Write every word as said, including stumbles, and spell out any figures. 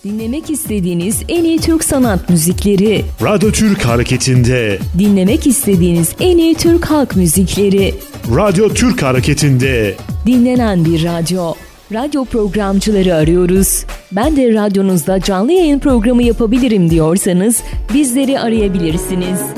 Dinlemek istediğiniz en iyi Türk sanat müzikleri. Radyo Türk Hareketi'nde. Dinlemek istediğiniz en iyi Türk halk müzikleri. Radyo Türk Hareketi'nde. Dinlenen bir radyo. Radyo programcıları arıyoruz. Ben de radyonuzda canlı yayın programı yapabilirim diyorsanız bizleri arayabilirsiniz.